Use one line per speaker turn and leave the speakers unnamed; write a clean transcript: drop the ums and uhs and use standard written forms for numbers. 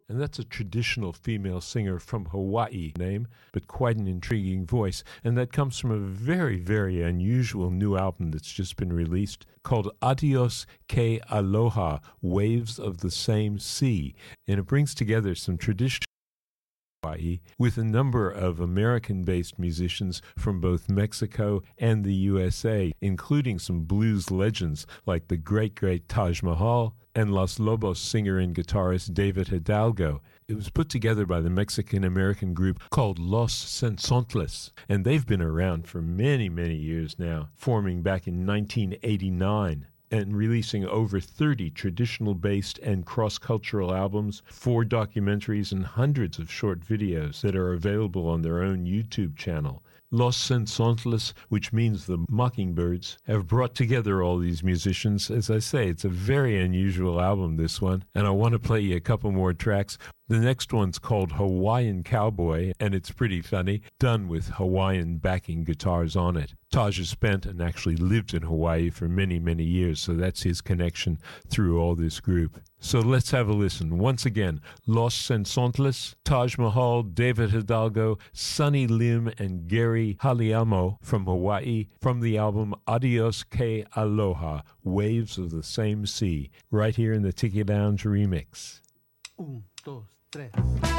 And that's a traditional female singer from Hawaii name, but quite an intriguing voice. And that comes from a very, very unusual new album that's just been released called Adios Ke Aloha, Waves of the Same Sea. And it brings together some traditional Hawaii with a number of American-based musicians from both Mexico and the USA, including some blues legends like the great Taj Mahal and Los Lobos singer and guitarist David Hidalgo. It was put together by the Mexican-American group called Los Sensontles, and they've been around for many, many years now, forming back in 1989. And releasing over 30 traditional-based and cross-cultural albums, 4 documentaries, and hundreds of short videos that are available on their own YouTube channel. Los Sensontles, which means the Mockingbirds, have brought together all these musicians. As I say, it's a very unusual album, this one, and I want to play you a couple more tracks. The next one's called Hawaiian Cowboy, and it's pretty funny, done with Hawaiian backing guitars on it. Taj has spent and actually lived in Hawaii for many, many years, so that's his connection through all this group. So let's have a listen. Once again, Los Sensontles, Taj Mahal, David Hidalgo, Sonny Lim, and Gary Haliamo from Hawaii, from the album Adios Ke Aloha, Waves of the Same Sea, right here in the Tiki Lounge remix.
1, 2, 3.